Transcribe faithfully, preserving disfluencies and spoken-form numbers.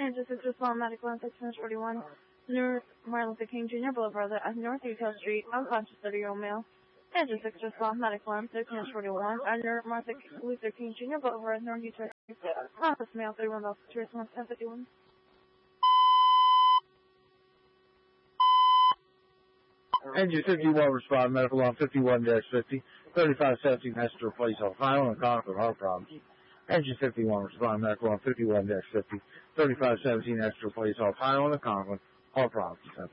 Engine six respond medical on six forty-one North Martin Luther King Junior Boulevard at North Retail Street, unconscious thirty-year-old male. Engine six respond medical on thirteen forty-one under Martin Luther King Junior Boulevard, North Retail Street, office male thirty-one Bell Street, ten fifty-one. Engine fifty-one respond medical on fifty-one fifty, thirty-five seventeen has to replace all final and Concord heart problems. Engine fifty-one respond medical on fifty-one fifty, thirty-five seventeen has to replace all final and Concord heart problems.